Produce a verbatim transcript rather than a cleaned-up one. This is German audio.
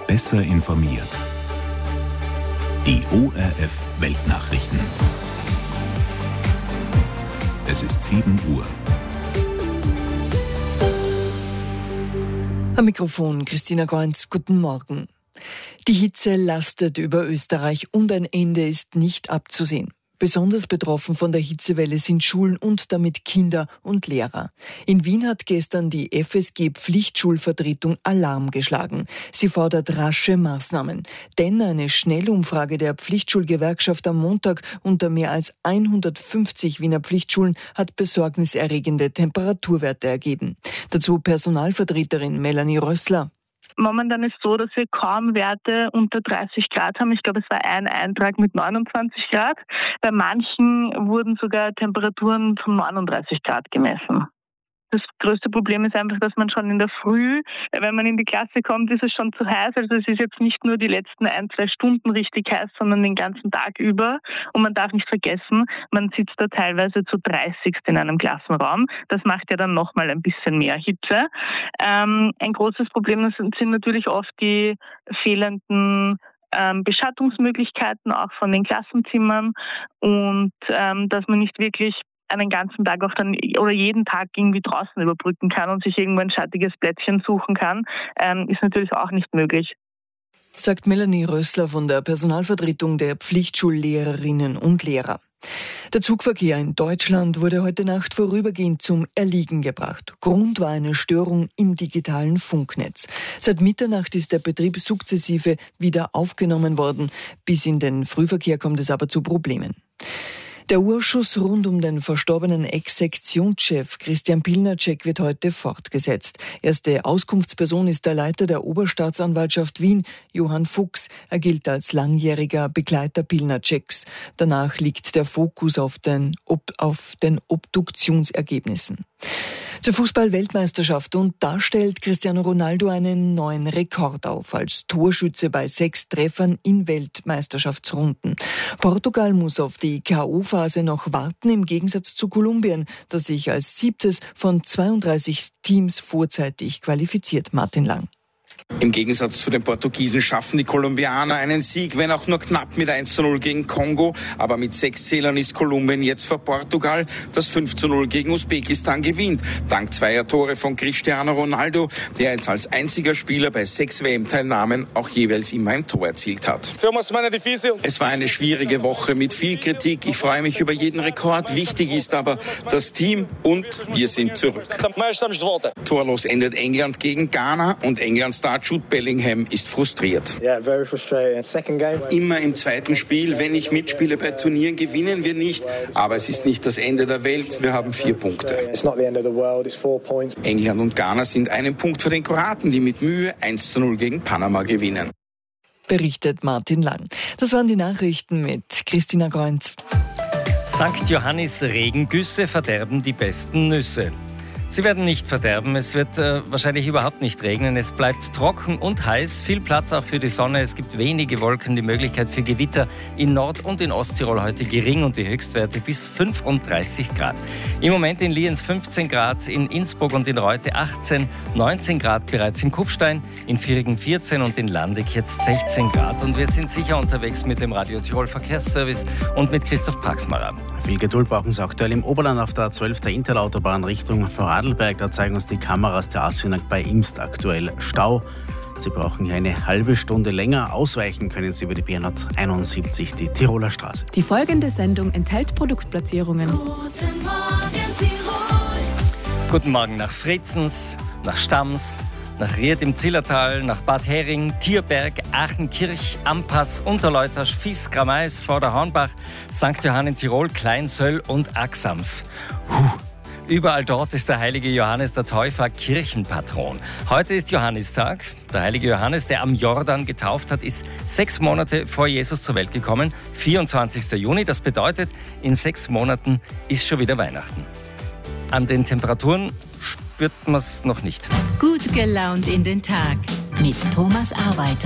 Besser informiert. Die O R F Weltnachrichten. Es ist sieben Uhr. Am Mikrofon Christina Goenz, guten Morgen. Die Hitze lastet über Österreich und ein Ende ist nicht abzusehen. Besonders betroffen von der Hitzewelle sind Schulen und damit Kinder und Lehrer. In Wien hat gestern die F S G-Pflichtschulvertretung Alarm geschlagen. Sie fordert rasche Maßnahmen. Denn eine Schnellumfrage der Pflichtschulgewerkschaft am Montag unter mehr als hundertfünfzig Wiener Pflichtschulen hat besorgniserregende Temperaturwerte ergeben. Dazu Personalvertreterin Melanie Rössler. Momentan ist es so, dass wir kaum Werte unter dreißig Grad haben. Ich glaube, es war ein Eintrag mit neunundzwanzig Grad. Bei manchen wurden sogar Temperaturen von neununddreißig Grad gemessen. Das größte Problem ist einfach, dass man schon in der Früh, wenn man in die Klasse kommt, ist es schon zu heiß. Also es ist jetzt nicht nur die letzten ein, zwei Stunden richtig heiß, sondern den ganzen Tag über. Und man darf nicht vergessen, man sitzt da teilweise zu dreißig in einem Klassenraum. Das macht ja dann nochmal ein bisschen mehr Hitze. Ähm, ein großes Problem sind, sind natürlich oft die fehlenden ähm, Beschattungsmöglichkeiten, auch von den Klassenzimmern. Und ähm, dass man nicht wirklich einen ganzen Tag auch dann oder jeden Tag irgendwie draußen überbrücken kann und sich irgendwo ein schattiges Plätzchen suchen kann, ähm, ist natürlich auch nicht möglich. Sagt Melanie Rössler von der Personalvertretung der Pflichtschullehrerinnen und Lehrer. Der Zugverkehr in Deutschland wurde heute Nacht vorübergehend zum Erliegen gebracht. Grund war eine Störung im digitalen Funknetz. Seit Mitternacht ist der Betrieb sukzessive wieder aufgenommen worden. Bis in den Frühverkehr kommt es aber zu Problemen. Der Ausschuss rund um den verstorbenen Ex-Sektionschef Christian Pilnacek wird heute fortgesetzt. Erste Auskunftsperson ist der Leiter der Oberstaatsanwaltschaft Wien, Johann Fuchs. Er gilt als langjähriger Begleiter Pilnaceks. Danach liegt der Fokus auf den, Ob- auf den Obduktionsergebnissen. Zur Fußball-Weltmeisterschaft, und da stellt Cristiano Ronaldo einen neuen Rekord auf, als Torschütze bei sechs Treffern in Weltmeisterschaftsrunden. Portugal muss auf die K O-Phase noch warten, im Gegensatz zu Kolumbien, das sich als siebtes von zweiunddreißig Teams vorzeitig qualifiziert. Martin Lang. Im Gegensatz zu den Portugiesen schaffen die Kolumbianer einen Sieg, wenn auch nur knapp, mit eins zu null gegen Kongo. Aber mit sechs Zählern ist Kolumbien jetzt vor Portugal, das fünf zu null gegen Usbekistan gewinnt. Dank zweier Tore von Cristiano Ronaldo, der jetzt als einziger Spieler bei sechs W M-Teilnahmen auch jeweils immer ein Tor erzielt hat. Es war eine schwierige Woche mit viel Kritik. Ich freue mich über jeden Rekord. Wichtig ist aber das Team und wir sind zurück. Torlos endet England gegen Ghana und Englands Star Jude Bellingham ist frustriert. Immer im zweiten Spiel, wenn ich mitspiele bei Turnieren, gewinnen wir nicht. Aber es ist nicht das Ende der Welt. Wir haben vier Punkte. England und Ghana sind einen Punkt vor den Kroaten, die mit Mühe eins zu null gegen Panama gewinnen. Berichtet Martin Lang. Das waren die Nachrichten mit Christina Goenz. Sankt Johannis Regengüsse verderben die besten Nüsse. Sie werden nicht verderben, es wird äh, wahrscheinlich überhaupt nicht regnen, es bleibt trocken und heiß, viel Platz auch für die Sonne, es gibt wenige Wolken, die Möglichkeit für Gewitter in Nord- und in Osttirol heute gering und die Höchstwerte bis fünfunddreißig Grad. Im Moment in Lienz fünfzehn Grad, in Innsbruck und in Reute achtzehn, neunzehn Grad bereits in Kufstein, in Virigen vierzehn und in Landeck jetzt sechzehn Grad. Und wir sind sicher unterwegs mit dem Radio Tirol Verkehrsservice und mit Christoph Paxmarer. Viel Geduld brauchen Sie aktuell im Oberland auf der zwölf der Interautobahn Richtung Vorarlberg. Da zeigen uns die Kameras der Asfinag bei Imst aktuell Stau. Sie brauchen hier eine halbe Stunde länger. Ausweichen können Sie über die B hunderteinundsiebzig, die Tiroler Straße. Die folgende Sendung enthält Produktplatzierungen. Guten Morgen, Tirol. Guten Morgen nach Fritzens, nach Stams, nach Ried im Zillertal, nach Bad Hering, Tierberg, Aachenkirch, Ampass, Unterleutasch, Fies, Gramais, Vorderhornbach, Sankt Johann in Tirol, Kleinsöll und Axams. Puh. Überall dort ist der heilige Johannes der Täufer Kirchenpatron. Heute ist Johannistag. Der heilige Johannes, der am Jordan getauft hat, ist sechs Monate vor Jesus zur Welt gekommen. vierundzwanzigster Juni, das bedeutet, in sechs Monaten ist schon wieder Weihnachten. An den Temperaturen spürt man es noch nicht. Gut gelaunt in den Tag mit Thomas Arbeiter.